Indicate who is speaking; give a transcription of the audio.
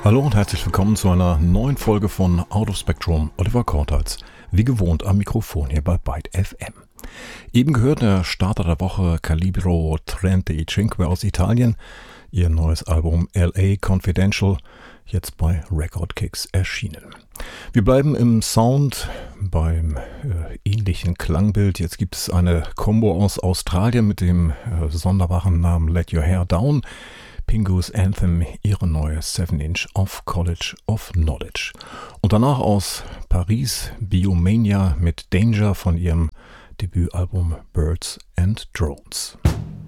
Speaker 1: Hallo und herzlich willkommen zu einer neuen Folge von Out of Spectrum. Oliver Kortals, wie gewohnt am Mikrofon hier bei Byte FM. Eben gehört der Starter der Woche Calibro 35 aus Italien. Ihr neues Album LA Confidential, jetzt bei Record Kicks erschienen. Wir bleiben im Sound beim ähnlichen Klangbild. Jetzt gibt es eine Combo aus Australien mit dem sonderbaren Namen Let Your Hair Down. Pingu's Anthem, ihre neue 7-Inch of College of Knowledge. Und danach aus Paris Biomania mit Danger von ihrem Debütalbum Birds and Drones.